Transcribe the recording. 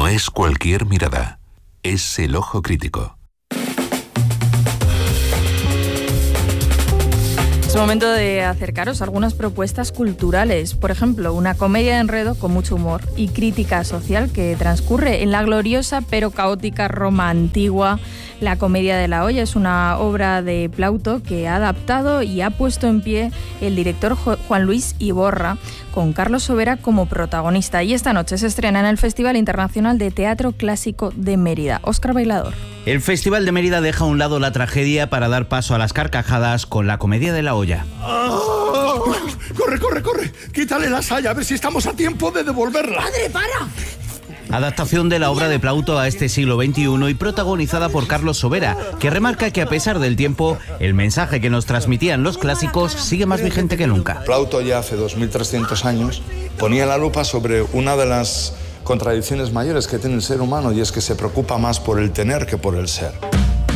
No es cualquier mirada, es el ojo crítico. Es momento de acercaros a algunas propuestas culturales. Por ejemplo, una comedia de enredo con mucho humor y crítica social que transcurre en la gloriosa pero caótica Roma antigua. La Comedia de la Olla es una obra de Plauto que ha adaptado y ha puesto en pie el director Juan Luis Iborra, con Carlos Sobera como protagonista. Y esta noche se estrena en el Festival Internacional de Teatro Clásico de Mérida. Óscar Bailador. El Festival de Mérida deja a un lado la tragedia para dar paso a las carcajadas con La Comedia de la Olla. ¡Oh! ¡Corre, corre, corre! Quítale la saya, a ver si estamos a tiempo de devolverla. ¡Padre, para! Adaptación de la obra de Plauto a este siglo XXI y protagonizada por Carlos Sobera, que remarca que a pesar del tiempo, el mensaje que nos transmitían los clásicos sigue más vigente que nunca. Plauto ya hace 2300 años ponía la lupa sobre una de las contradicciones mayores que tiene el ser humano, y es que se preocupa más por el tener que por el ser.